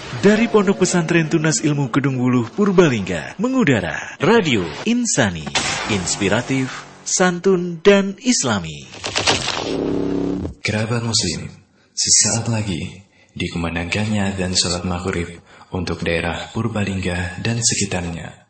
Dari Pondok Pesantren Tunas Ilmu Kedung Wuluh Purbalingga, mengudara Radio Insani, inspiratif, santun, dan islami. Kerabat Muslim, sesaat lagi dikumandangkannya dan sholat maghrib untuk daerah Purbalingga dan sekitarnya.